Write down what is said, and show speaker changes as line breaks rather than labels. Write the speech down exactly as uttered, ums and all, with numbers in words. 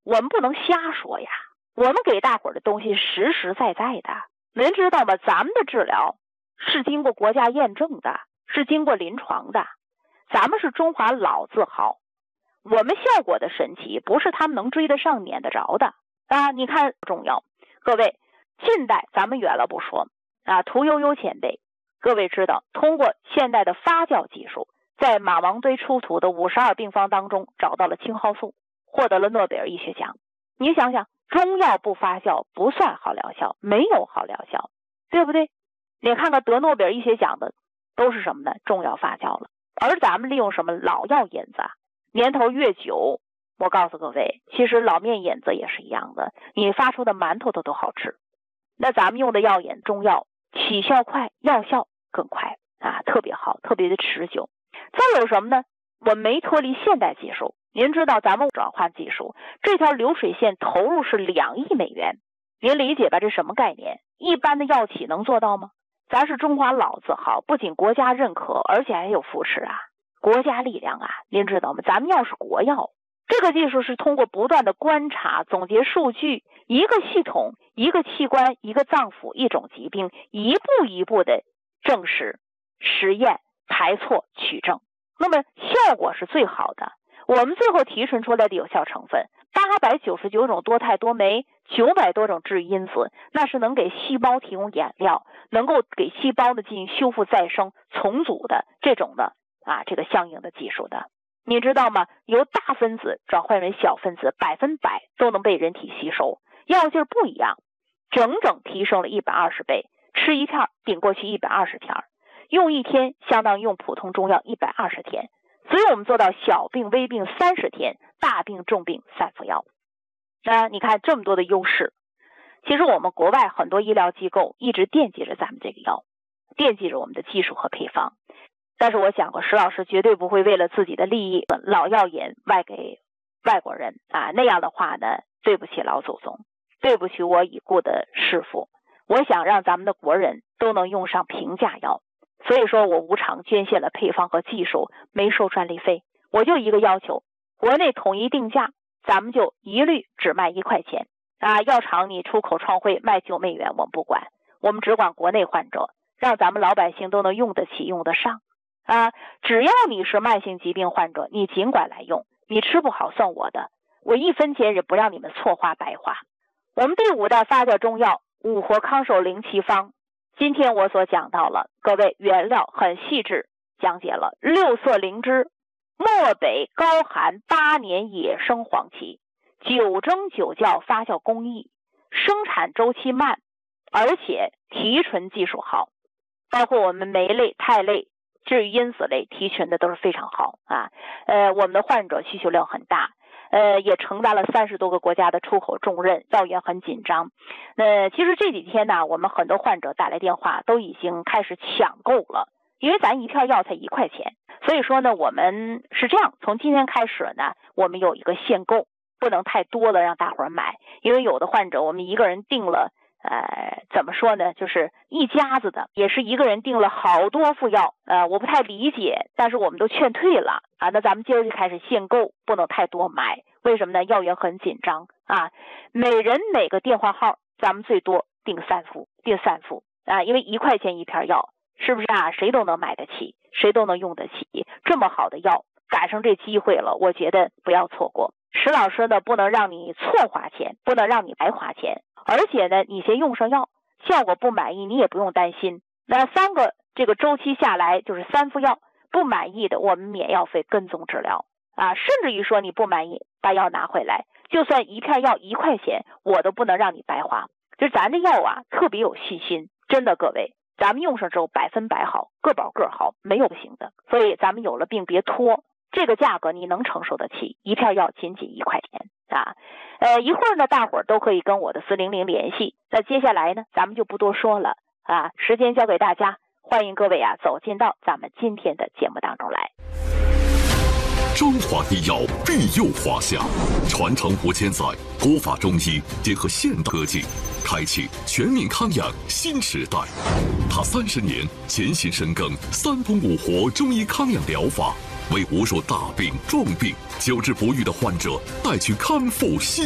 我们不能瞎说呀，我们给大伙儿的东西实实在在的。您知道吗？咱们的治疗是经过国家验证的，是经过临床的。咱们是中华老字号，我们效果的神奇不是他们能追得上撵得着的啊！你看重要，各位，近代咱们远了不说啊，屠呦呦前辈，各位知道，通过现代的发酵技术，在马王堆出土的五十二病方当中找到了青蒿素，获得了诺贝尔医学奖。你想想，中药不发酵不算好疗效，没有好疗效，对不对？你看看得诺贝尔医学奖的都是什么呢？中药发酵了。而咱们利用什么老药引子啊，年头越久，我告诉各位，其实老面引子也是一样的，你发出的馒头都都好吃。那咱们用的药引中药起效快，药效更快啊，特别好，特别的持久。再有什么呢？我没脱离现代技术，您知道咱们转换技术，这条流水线投入是两亿美元，您理解吧？这什么概念？一般的药企能做到吗？咱是中华老字号，不仅国家认可，而且还有扶持啊，国家力量啊，您知道吗？咱们药是国药，这个技术是通过不断的观察、总结数据，一个系统、一个器官、一个脏腑、一种疾病，一步一步的证实、实验、排错、取证，那么效果是最好的。我们最后提纯出来的有效成分八百九十九种多肽多酶，九百多种治愈因子，那是能给细胞提供养料，能够给细胞的进行修复再生重组的这种的啊，这个相应的技术的。你知道吗？由大分子转换为小分子，百分百都能被人体吸收，药劲儿不一样，整整提升了一百二十倍，吃一片顶过去一百二十天，用一天相当于用普通中药一百二十天。所以我们做到小病微病三十天，大病重病三服药。那你看这么多的优势，其实我们国外很多医疗机构一直惦记着咱们这个药，惦记着我们的技术和配方。但是我想过，石老师绝对不会为了自己的利益老药引外给外国人啊，那样的话呢，对不起老祖宗，对不起我已故的师父。我想让咱们的国人都能用上平价药。所以说我无偿捐献了配方和技术，没收专利费。我就一个要求，国内统一定价，咱们就一律只卖一块钱啊！药厂你出口创汇卖九美元，我们不管，我们只管国内患者，让咱们老百姓都能用得起、用得上啊！只要你是慢性疾病患者，你尽管来用，你吃不好算我的，我一分钱也不让你们错花白花。我们第五代发酵中药五活康寿灵奇方。今天我所讲到了，各位原料很细致讲解了六色灵芝、漠北高寒八年野生黄芪，九蒸九酵发酵工艺，生产周期慢，而且提纯技术好，包括我们酶类、肽类、治愈因子类提纯的都是非常好啊。呃，我们的患者需求量很大。呃，也承担了三十多个国家的出口重任，药源很紧张。那其实这几天呢，我们很多患者打来电话，都已经开始抢购了，因为咱一片药才一块钱，所以说呢，我们是这样，从今天开始呢，我们有一个限购，不能太多的让大伙儿买，因为有的患者我们一个人订了。呃，怎么说呢？就是一家子的，也是一个人订了好多副药，呃，我不太理解，但是我们都劝退了啊。那咱们今儿就开始限购，不能太多买，为什么呢？药源很紧张啊，每人每个电话号，咱们最多订三副，订三副啊，因为一块钱一片药，是不是啊？谁都能买得起，谁都能用得起，这么好的药，赶上这机会了，我觉得不要错过。石老师呢，不能让你错花钱，不能让你白花钱。而且呢，你先用上药，效果不满意你也不用担心。那三个这个周期下来就是三副药，不满意的我们免药费跟踪治疗啊，甚至于说你不满意把药拿回来，就算一片药一块钱，我都不能让你白花。就是咱这药啊特别有细心，真的各位，咱们用上之后百分百好，个保个好，没有不行的。所以咱们有了病别拖，这个价格你能承受得起，一片药仅仅一块钱啊。呃，一会儿呢，大伙儿都可以跟我的四零零联系。那接下来呢，咱们就不多说了啊，时间交给大家，欢迎各位啊走进到咱们今天的节目当中来。
中华医药庇佑华夏，传承五千载，国法中医结合现代科技，开启全民康养新时代。他三十年潜心深耕三通五活中医康养疗法，为无数大病重病久治不愈的患者带去康复新